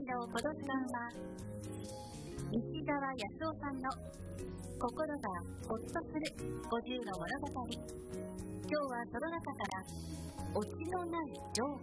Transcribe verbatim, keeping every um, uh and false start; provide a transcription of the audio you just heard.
のこの時間は西澤康夫さんの心がほっとするごじゅうの物語。今日はその中からオチのないジョー